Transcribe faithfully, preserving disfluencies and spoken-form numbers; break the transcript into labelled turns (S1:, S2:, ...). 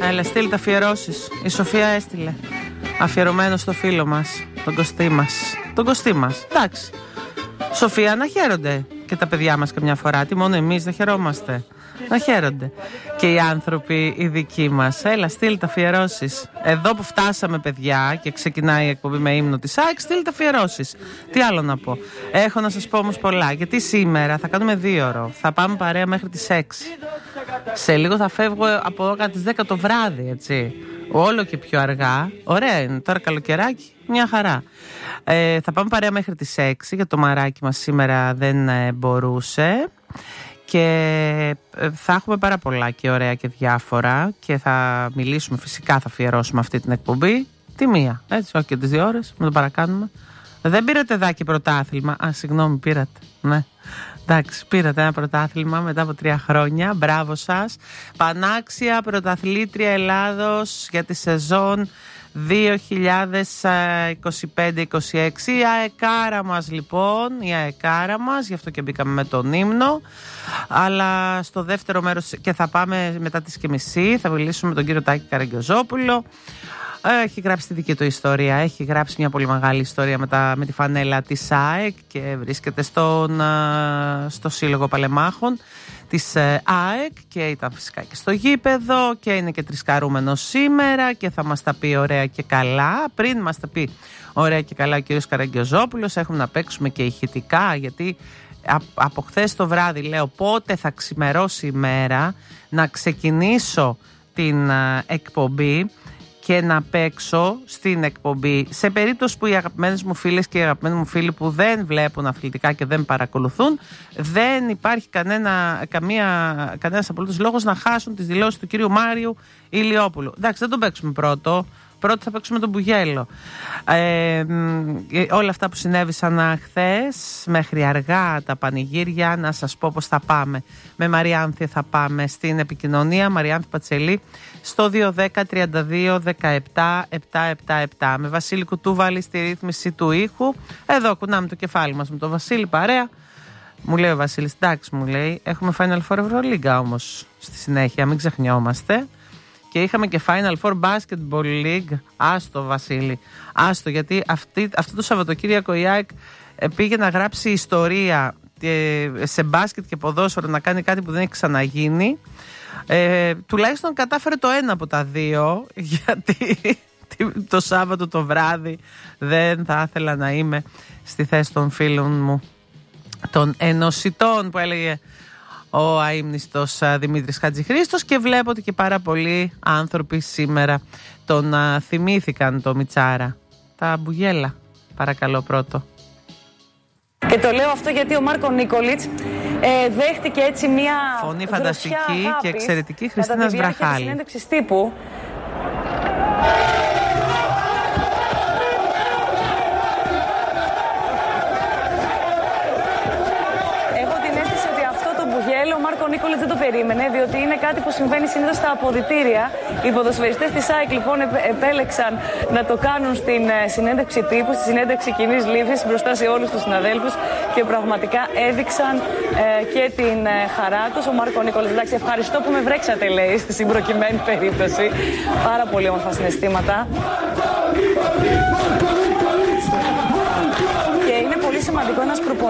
S1: Έλα, στείλ τα αφιερώσεις. Η Σοφία έστειλε. Αφιερωμένο στο φίλο μας, τον Κωστή μας. Τον Κωστή μας. Εντάξει. Σοφία, να χαίρονται και τα παιδιά μας καμιά φορά. Τι μόνο εμείς δεν χαιρόμαστε. Να χαίρονται και οι άνθρωποι οι δικοί μας. Έλα, στείλ τα αφιερώσεις. Εδώ που φτάσαμε, παιδιά, και ξεκινάει η εκπομπή με ύμνο της ΑΕΚ, στείλ τα αφιερώσεις. Τι άλλο να πω. Έχω να σας πω όμως πολλά. Γιατί σήμερα θα κάνουμε δύο ώρο. Θα πάμε παρέα μέχρι τις έξι. Σε λίγο θα φεύγω από εδώ κατά τις δέκα το βράδυ, έτσι. Όλο και πιο αργά. Ωραία είναι. Τώρα καλοκαιράκι, μια χαρά. Ε, θα πάμε παρέα μέχρι τις έξι, γιατί το μαράκι μας σήμερα δεν ε, μπορούσε. Και θα έχουμε πάρα πολλά και ωραία και διάφορα. Και θα μιλήσουμε, φυσικά θα αφιερώσουμε αυτή την εκπομπή. Τη μία, έτσι, όχι και τις δύο ώρες, με το παρακάνουμε. Δεν πήρατε δάκι πρωτάθλημα. Α, συγγνώμη, πήρατε. Ναι. Εντάξει, πήρατε ένα πρωτάθλημα μετά από τρία χρόνια. Μπράβο σας. Πανάξια πρωταθλήτρια Ελλάδος για τη σεζόν δύο χιλιάδες είκοσι πέντε είκοσι έξι. Η αεκάρα μας λοιπόν, η αεκάρα μας, γι' αυτό και μπήκαμε με τον ύμνο. Αλλά στο δεύτερο μέρος, και θα πάμε μετά τις και μισή, θα μιλήσουμε με τον κύριο Τάκη Καραγκιόζοπουλο. Έχει γράψει τη δική του ιστορία. Έχει γράψει μια πολύ μεγάλη ιστορία με, τα, με τη φανέλα της ΑΕΚ και βρίσκεται στον, στο Σύλλογο Παλεμάχων της ΑΕΚ και ήταν φυσικά και στο γήπεδο και είναι και τρισκαρούμενος σήμερα και θα μας τα πει ωραία και καλά. Πριν μας τα πει ωραία και καλά ο κύριος Καραγκιόζοπουλος, έχουμε να παίξουμε και ηχητικά, γιατί από χθες το βράδυ λέω πότε θα ξημερώσει η μέρα να ξεκινήσω την εκπομπή και να παίξω στην εκπομπή. Σε περίπτωση που οι αγαπημένες μου φίλες και οι αγαπημένοι μου φίλοι που δεν βλέπουν αθλητικά και δεν παρακολουθούν, δεν υπάρχει κανένα, καμία, κανένας απολύτως λόγος να χάσουν τις δηλώσεις του κύριου Μάριου Ηλιόπουλου. Εντάξει, δεν τον παίξουμε πρώτο. Πρώτα θα παίξουμε τον Μπουγέλο. Ε, όλα αυτά που συνέβησαν χθες, μέχρι αργά τα πανηγύρια, να σας πω πως θα πάμε. Με Μαριάνθη θα πάμε στην επικοινωνία, Μαριάνθη Πατσελή, στο δύο δέκα τριάντα δύο δεκαεπτά επτακόσια εβδομήντα επτά. Με Βασίλη Κουτούβαλη στη ρύθμιση του ήχου. Εδώ κουνάμε το κεφάλι μας με τον Βασίλη παρέα. Μου λέει ο Βασίλης, εντάξει, μου λέει, έχουμε Final Four Ευρωλίγκα όμως στη συνέχεια, μην ξεχνιόμαστε. Και είχαμε και Final Four Basketball League. Άστο, Βασίλη. Άστο, γιατί αυτή, αυτό το Σαββατοκύριακο η ΑΕΚ πήγε να γράψει ιστορία σε μπάσκετ και ποδόσφαιρο, να κάνει κάτι που δεν έχει ξαναγίνει. Ε, τουλάχιστον κατάφερε το ένα από τα δύο, γιατί το Σάββατο το βράδυ δεν θα ήθελα να είμαι στη θέση των φίλων μου, των ενωσιτών, που έλεγε ο αείμνηστος Δημήτρης Χατζηχρήστος, και βλέπω ότι και πάρα πολλοί άνθρωποι σήμερα τον α, θυμήθηκαν το Μιτσάρα. Τα μπουγέλα, παρακαλώ πρώτο. Και το λέω αυτό γιατί ο Μάρκο Νίκολιτς ε, δέχτηκε έτσι μια φωνή φανταστική και εξαιρετική Χριστίνας Βραχάλη. Συνέντευξης τύπου. Ο Μάρκο Νίκολιτς δεν το περίμενε, διότι είναι κάτι που συμβαίνει συνήθως στα αποδυτήρια. Οι ποδοσφαιριστές της ΑΕΚ λοιπόν επέλεξαν να το κάνουν στην συνέντευξη τύπου, στη συνέντευξη κοινής λήψης μπροστά σε όλους τους συναδέλφους, και πραγματικά έδειξαν ε, και την ε, χαρά τους. Ο Μάρκο Νίκολιτς, εντάξει, ευχαριστώ που με βρέξατε, λέει, στην προκειμένη περίπτωση. Πάρα πολύ όμορφα συναισθήματα. Και είναι πολύ σημαντικό ένας προπονητής